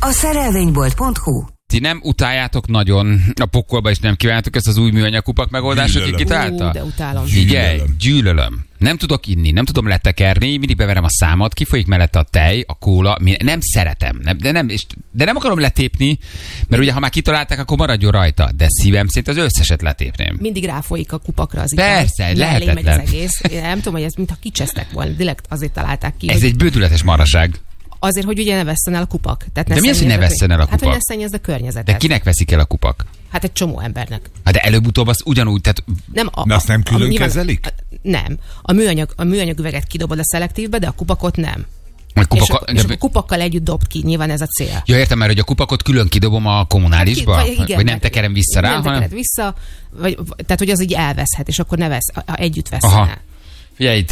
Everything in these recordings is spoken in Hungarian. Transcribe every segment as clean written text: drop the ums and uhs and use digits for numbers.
a szerelvénybolt.hu. Ti nem utáljátok nagyon a pokolba, és nem kívánjátok ezt az új műanyag kupak megoldást, hogy kitalálta? De utálom. Figyelj, gyűlölöm. Nem tudok inni, nem tudom letekerni, mindig beverem a számat, kifolyik mellette a tej, a kóla, nem szeretem. De nem akarom letépni, mert ugye ha már kitalálták, akkor maradjon rajta. De szívem szerint az összeset letépném. Mindig ráfolyik a kupakra az Persze, lehetetlen. megy az egész. Én nem tudom, hogy ez mintha kicsesztek volna. Direkt azért találták ki. Ez egy bődületes maraság. Azért, hogy ugye ne vesszen el a kupak. Tehát de mi az, hogy ne vesszen el a kupak? Hát, hogy ne szennyezd a környezetet. De kinek veszik el a kupak? Hát egy csomó embernek. Hát de előbb-utóbb az ugyanúgy, tehát... Nem, de azt nem külön kezelik? Nem. A műanyag üveget kidobod a szelektívbe, de a kupakot nem. És a kupakkal együtt dobt ki, nyilván ez a cél. Ja, értem, mert hogy a kupakot külön kidobom a kommunálisba? Vagy nem tekerem vissza rá? Nem tekered vissza, tehát hogy az így elveszhet, és akkor ne vesz, együtt veszem el. Figyelj,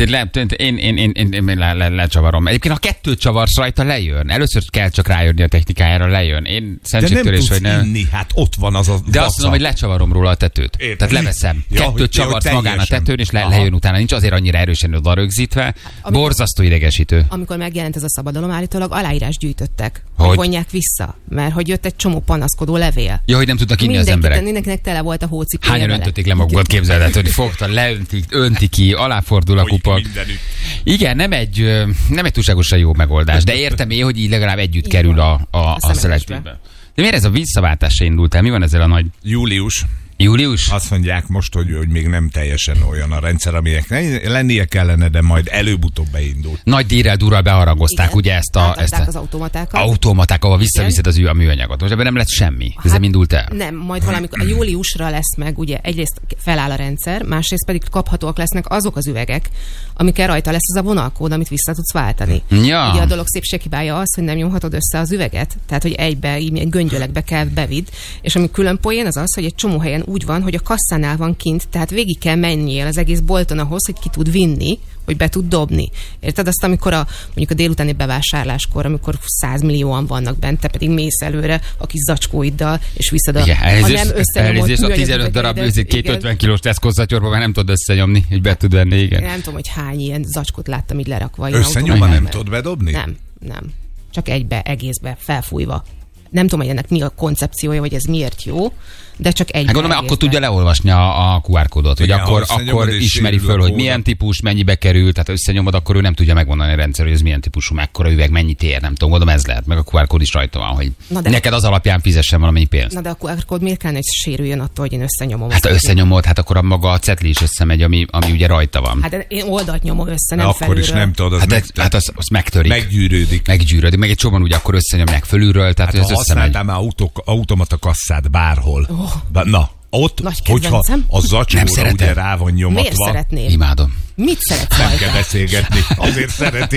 én lecsavarom. Egyébként ha kettőt csavarsz rajta, lejön. Először kell csak rájönni a technikájára, lejön. Én szentségtörés, hogy nem. Inni, hát ott van az a vaca. De azt mondom, hogy lecsavarom róla a tetőt. Értem. Tehát leveszem. Kettőt csavarsz magán a tetőn, és lejön utána. Nincs azért annyira erősen oda rögzítve. Borzasztó idegesítő. Amikor megjelent ez a szabadalom, állítólag aláírás gyűjtöttek, hogy vonják vissza, mert hogy jött egy csomó panaszkodó levél. Ja, hogy nem tudtak inni az emberek. Mindenkinek tele volt a hócipője. Hányan öntötték le magukat, képzeld, hogy fogta, önti ki, aláfordul a kupak. Igen, nem egy túlságosan jó megoldás, de értem én, hogy így legalább együtt kerül a szelektívbe. De miért ez a visszaváltás se indult el? Mi van ezzel a nagy... Július. Azt mondják most, hogy még nem teljesen olyan a rendszer, amelyek lennie kellene, de majd előbb-utóbb beindul. Nagy dírrel, durral beharangozták ugye ezt az automatákat. Automaták, ahol visszaviszed az a műanyagot. Most ebben nem lett semmi. Ez nem indult el. Nem, majd valamikor a júliusra lesz meg, ugye egyrészt feláll a rendszer, másrészt pedig kaphatóak lesznek azok az üvegek, amikkel rajta lesz az a vonalkód, amit vissza tudsz váltani. Ja. Ugye a dolog szépséghibája az, hogy nem nyomhatod össze az üveget, tehát hogy egybe, így göngyölekbe kell bevidd, és ami külön poén az, hogy egy csomó helyen úgy van, hogy a kasszánál van kint, tehát végig kell menjél az egész bolton ahhoz, hogy ki tud vinni, hogy be tud dobni. Érted? Azt, amikor mondjuk a délutáni bevásárláskor, amikor 100 millióan vannak bent, te pedig mész előre a kis zacskóiddal, és viszed a nem összenyomott a 15 darab 250 kilós teszkozzatyorba már nem tudod összenyomni, hogy be tud venni, igen. Nem tudom, hogy hány ilyen zacskót láttam így lerakva. Összenyomva nem tudod bedobni? Nem. Csak egybe, egészbe, felfújva. Nem tudom, hogy ennek mi a koncepciója, vagy ez miért jó, de csak egy. Hát gondolom, akkor tudja leolvasni a QR kódot, hogy akkor ismeri föl, hogy milyen típus, mennyibe kerül, tehát összenyomod, akkor ő nem tudja megmondani a rendszer, hogy ez milyen típusú, mekkora üveg, mennyit ér, nem tudom, gondolom ez lehet, meg a QR kód is rajta van, hogy neked az alapján fizessen valamennyi pénzt. Na de a QR kód miért kellene, hogy sérüljön attól, hogy én összenyomom? Hát ha összenyomod, hát akkor maga a cetli is összemegy, ami ugye rajta van. Hát én oldalt nyomom össze, nem akkor is nem tudod, az megtörik. Meggyűrődik. Meg egy csomóan ugye akkor összenyomják fölülről, tehát ha használtál már automata kasszát bárhol. Na, ott, hogyha a zacskóra ugye rá van nyomatva. Miért szeretném? Imádom. Mit szeretsz rajta? Nem kell beszélgetni, azért szereti.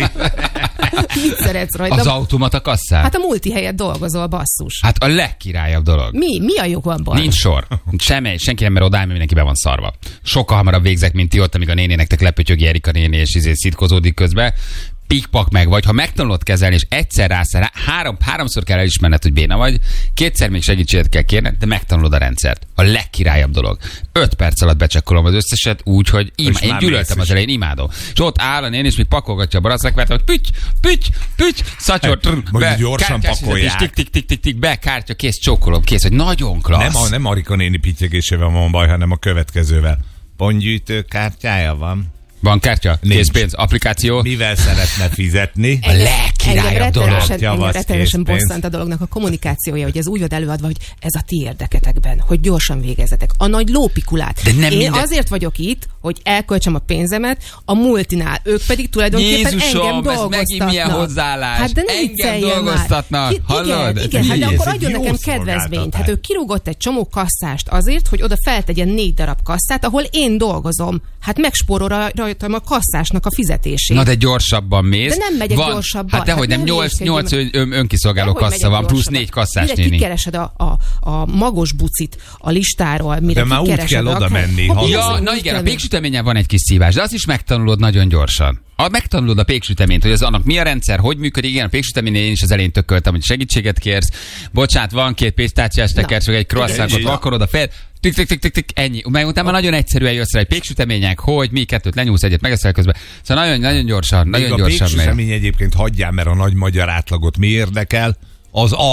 Mit szeretsz rajta? Az automata kasszát? Hát a multi helyett dolgozol, basszus. Hát a legkirályabb dolog. Mi a jog van? Nincs sor. Senki nem mer odállni, mert mindenki be van szarva. Sokkal hamarabb végzek, mint ti ott, amíg a néni nektek lepötyögi Erika néni, és szitkozódik közben. Pikpak meg vagy, ha megtanulod kezelni, és egyszer rászel, háromszor kell elismerned, hogy béna vagy, kétszer még segítséget kell kérned, de megtanulod a rendszert. A legkirályabb dolog. 5 perc alatt becsekkolom az összeset úgy, hogy én gyűlöltem az elején, imádom. És ott áll a néni, és még pakolgatja a barackvert, hogy püty, szatyor, be, gyorsan pakolják. Tik, be, kártya, kész, csókolom, kész, hogy nagyon klassz. Nem Arika néni pittyegésével van baj, hanem a következővel. Pontgyűjtő kártyája van. Van kártya? Készpénz, applikáció? Mivel szeretne fizetni? A legkirályabb dolog. Engem rettenetesen bosszant a dolognak a kommunikációja, hogy ez úgy van előadva, hogy ez a ti érdeketekben, hogy gyorsan végezzetek. A nagy lópikulát. Én azért vagyok itt, hogy elköltsem a pénzemet a multinál. Ők pedig tulajdonképpen Jézusom, engem dolgoztatnak. Ez megint milyen hozzáállás. Hát de engem dolgoztatnak. Hallod? Igen, hát de akkor adjon nekem kedvezményt. Hát ő kirúgott egy csomó kasszást azért, hogy oda feltegyen 4 darab kasszát, ahol én dolgozom. Hát megspórol rajtam a kasszásnak a fizetését. Na de gyorsabban mész. De nem megyek gyorsabban. Hát dehogy nem, 8 önkiszolgáló kassa van, plusz 4 kasszás néni. Mire kikeresed a magos bucit a listáról, mire de már úgy kell oda menni. Ja, na igen, a péksüteményen van egy kis szívás, de azt is megtanulod nagyon gyorsan. Megtanulod a péksüteményt, hogy az annak mi a rendszer, hogy működik. Igen, a péksüteményen én is az elején tököltem, hogy segítséget kérsz. Bocsánat, van 2 pistáciás tekercs, egy croissantot vakarod a fel. Tik, ennyi. Meg utána nagyon egyszerűen jössz rá egy péksütemények, hogy mi 2-t lenyúlsz, egyet megeszel közben. Szóval nagyon gyorsan megy. A péksütemény egyébként hagyjál, mert a nagy magyar átlagot mi érdekel? Az